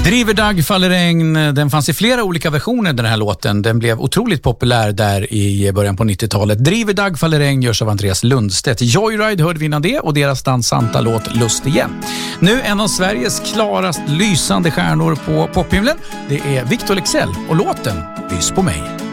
Driver dag faller regn, den fanns i flera olika versioner den här låten. Den blev otroligt populär där i början på 90-talet. Driver dag faller regn görs av Andreas Lundstedt. Joyride hörde vi innan det och deras dansanta låt Lust igen. Nu en av Sveriges klarast lysande stjärnor på pophimlen. Det är Victor Leksell och låten Lys på mig.